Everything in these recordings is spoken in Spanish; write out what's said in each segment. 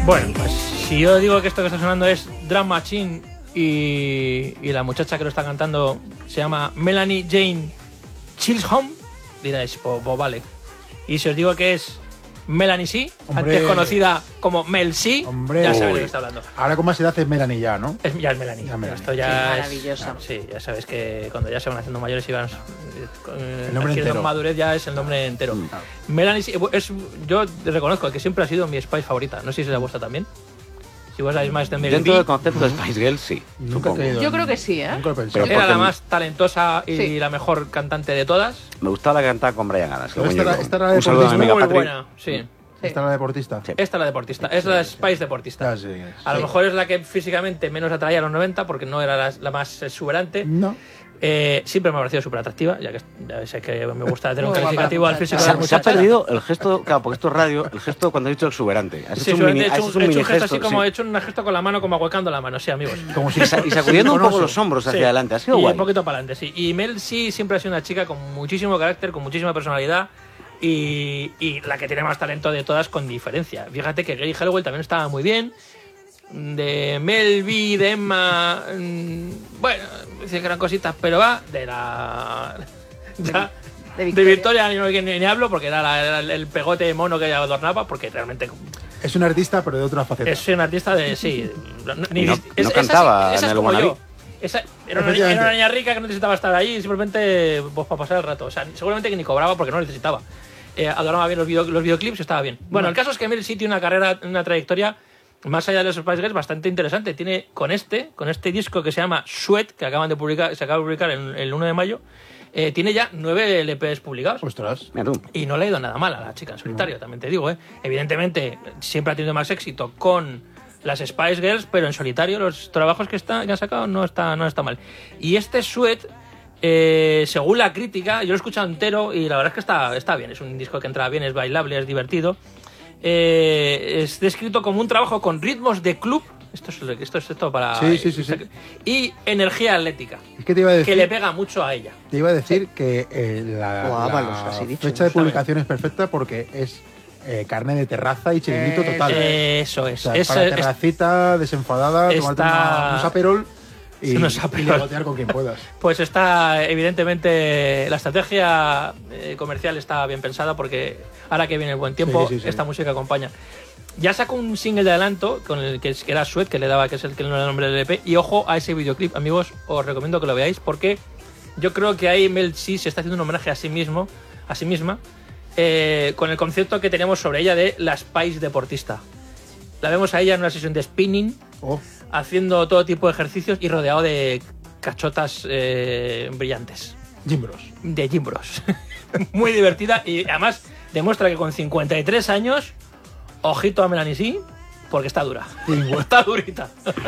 Bueno, pues si yo digo que esto que está sonando es Drum Machine y la muchacha que lo está cantando se llama Melanie Jane Chisholm, diréis, pues vale. Y si os digo que es Melanie C, antes conocida como Mel C, ya sabéis de qué está hablando. Ahora con más edad es Melanie ya, ¿no? Ya es Melanie. Esto ya es es maravillosa. Sí, ya sabes que cuando ya se van haciendo mayores y van adquiriendo madurez ya es el nombre entero. Melanie C yo reconozco que siempre ha sido mi Spice favorita. No sé si es la vuestra también. Si vos sabéis más de Mel Dentro B. del concepto de Spice Girls, sí. Nunca he caído. Yo creo que sí, ¿eh? Nunca lo he pensado. Pero Era la más talentosa y la mejor cantante de todas. Me gustaba la que cantaba con Brian Adams. Pero esta era de Un saludo a mi deportista. amiga Muy Patrick. buena, sí. Esta era la deportista. Sí. Esta es la deportista, es la Spice deportista. Ah, sí. A lo mejor es la que físicamente menos atraía a los 90 porque no era la más exuberante. No. Siempre me ha parecido súper atractiva, ya sé que me gusta tener un Muy guapa calificativo la al físico Se, de ha- la se ha muchacha. perdido el gesto, claro, porque esto es radio, el gesto cuando he dicho exuberante. Has Sí, hecho un mini, he has hecho hecho un un mini gesto así como sí. he hecho un gesto con la mano, como ahuecando la mano, sí, amigos. Como si, Y sacudiendo un poco silicoroso. los hombros hacia Sí. adelante. Ha sido y guay. un poquito para adelante, sí. Y Mel sí siempre ha sido una chica con muchísimo carácter, con muchísima personalidad y la que tiene más talento de todas con diferencia. Fíjate que Gary Halliwell también estaba muy bien. De Mel B, de Emma, bueno, dicen que eran cositas, pero va de la... ya, De de Victoria ni hablo porque era el pegote mono que ella adornaba, porque realmente Es un artista, pero de otra faceta. es un artista de... sí. No cantaba esa en es el como Wannabe. yo. Era una niña rica que no necesitaba estar ahí, simplemente pues, para pasar el rato. O sea, seguramente que ni cobraba porque no necesitaba. Adoraba bien los videoclips y estaba bien. Bueno, el caso es que Mel sí tiene una carrera, una trayectoria más allá de los Spice Girls bastante interesante. Tiene con este disco que se llama Sweat, que se acaba de publicar el 1 de mayo, tiene ya 9 LPs publicados. Ostras. Mira tú. Y no le ha ido nada mal a la chica en solitario, también te digo, ¿eh? Evidentemente, siempre ha tenido más éxito con las Spice Girls, pero en solitario los trabajos que han sacado no está mal. Y este Sweat, según la crítica, yo lo he escuchado entero y la verdad es que está bien. Es un disco que entra bien, es bailable, es divertido. Es descrito como un trabajo con ritmos de club. Esto es esto para... Sí. Y energía atlética, Es que te iba a decir, que le pega mucho a ella. te iba a decir que O Ábalos, así dicho. fecha de publicación es perfecta porque es carne de terraza y chiringuito total. Eso es. O sea, para terracita, desenfadada, tomarte unos aperol y negotiar con quien puedas. Pues está, evidentemente, la estrategia comercial está bien pensada porque ahora que viene el buen tiempo, Sí. esta música acompaña. Ya sacó un single de adelanto con el que era Sweat, que le daba, que es el que no era el nombre del EP. Y ojo a ese videoclip, amigos, os recomiendo que lo veáis porque yo creo que ahí Mel C se está haciendo un homenaje a sí misma, con el concepto que tenemos sobre ella de la Spice deportista. La vemos a ella en una sesión de spinning, haciendo todo tipo de ejercicios y rodeado de cachotas brillantes. De Jim Bros. Muy divertida y además demuestra que con 53 años, ojito a Melanie C, porque está dura. Está durita.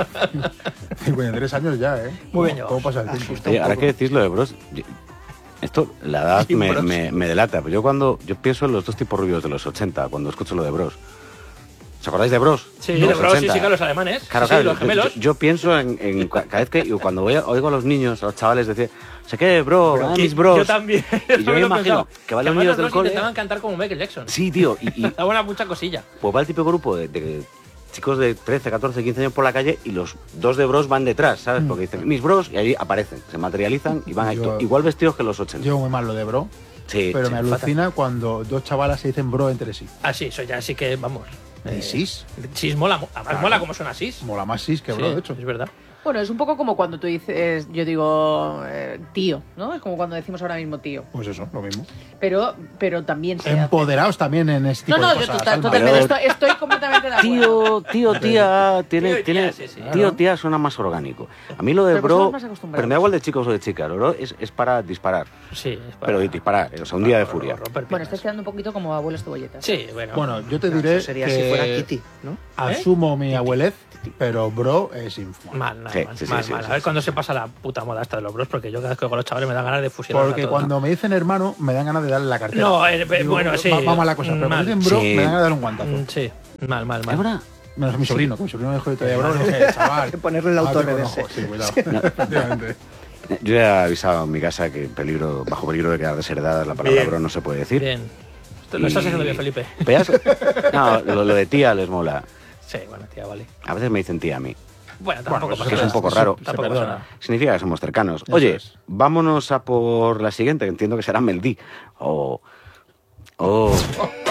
53 años ya, ¿eh? Muy bien ¿Cómo pasa el tiempo? Oye, ahora que decís lo de Bros, esto, la edad me delata, pero yo pienso en los dos tipos rubios de los 80 cuando escucho lo de Bros. ¿Os acordáis de Bros? Sí, De de los Bros, 80. sí, los alemanes. Claro, Sí, claro, los gemelos. yo pienso en cada vez que cuando oigo a los niños, a los chavales decir, sé qué, bro, mis bros. Yo también. Y yo me imagino que van los niños del cole. Intentaban cantar como Michael Jackson. Sí, tío, y Daba una mucha cosilla. pues va el típico grupo de chicos de 13, 14, 15 años por la calle y los dos de Bros van detrás, ¿sabes? Porque dicen, mis Bros, y ahí aparecen, se materializan y van ahí igual vestidos que los 80. Llevo muy mal lo de bro, Sí, pero sí, me alucina cuando dos chavalas se dicen bro entre sí. Ah, sí, eso ya sí que, vamos. ¿Y sis? Sis mola, además mola como suena Sis. Mola más sis que bro, Sí, de hecho. es verdad. Bueno, es un poco como cuando tú dices, yo digo tío, ¿no? Es como cuando decimos ahora mismo tío. Pues eso, lo mismo. Pero también se Empoderados también en este tipo No, de yo cosas. Alma. totalmente estoy completamente de acuerdo. Tío, tía, Tío y tiene, tía, sí. tío, tía suena más orgánico. A mí lo de Pero bro, vosotros más acostumbrados. pero me da igual de chicos o de chicas, bro, es para disparar. Sí, es para- Pero disparar, o sea, un día de furia. romper Bueno, piernas. estás quedando un poquito como abuelos cebolletas. Sí, bueno. Bueno, yo te diré Eso sería que si fuera Kitty, ¿no? asumo mi abuelez, pero bro es infumable. Mal. Sí. A ver cuándo se pasa la puta moda esta de los bros, porque yo cada vez que con los chavales me dan ganas de fusionar. Porque cuando me dicen hermano, me dan ganas de darle la cartera. No, Digo, bueno, sí. Va mal la cosa, pero mal. cuando dicen bro, Sí. me dan ganas de darle un guantazo. Sí, mal. ¿Es verdad? Menos mi sobrino, que mi sobrino me dijo todavía bro, le dije, chaval. Hay que ponerle el auto ábrete con reverse. ojos. Sí, cuidado. Efectivamente. Yo ya he avisado en mi casa que bajo peligro de quedar desheredada, la palabra Bien. bro no se puede decir. Bien. Lo estás haciendo bien, Felipe. Pero no, lo de tía les mola. Sí, bueno, tía, vale. A veces me dicen tía a mí. Bueno, tampoco Bueno, pasa que es nada. un poco raro. Tampoco pasa nada. Significa que somos cercanos. Oye, es. vámonos a por la siguiente, que entiendo que será Meldí.